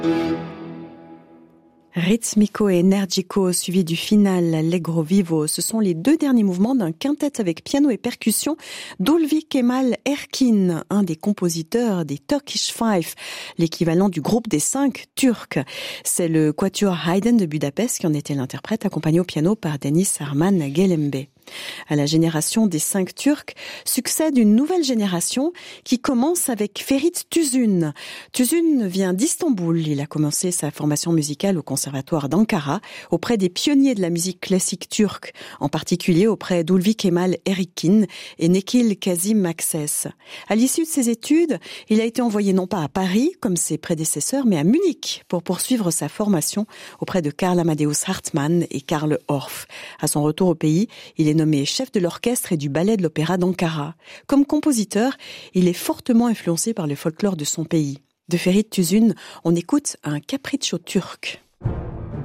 Ritmico et Energico, suivi du final Allegro Vivo, ce sont les deux derniers mouvements d'un quintet avec piano et percussion d'Ulvi Kemal Erkin, un des compositeurs des Turkish Five, l'équivalent du groupe des 5 Turcs. C'est le Quatuor Haydn de Budapest qui en était l'interprète, accompagné au piano par Deniz Arman Gelembe. À la génération des 5 Turcs succède une nouvelle génération qui commence avec Ferit Tüzün. Tüzün vient d'Istanbul. Il a commencé sa formation musicale au conservatoire d'Ankara auprès des pionniers de la musique classique turque, en particulier auprès d'Ulvi Kemal Erkin et Nekil Kazım Akses. À l'issue de ses études, il a été envoyé non pas à Paris comme ses prédécesseurs, mais à Munich pour poursuivre sa formation auprès de Karl Amadeus Hartmann et Karl Orff. À son retour au pays, il est nommé chef de l'orchestre et du ballet de l'opéra d'Ankara. Comme compositeur, il est fortement influencé par le folklore de son pays. De Ferit Tüzün, on écoute un capriccio turc.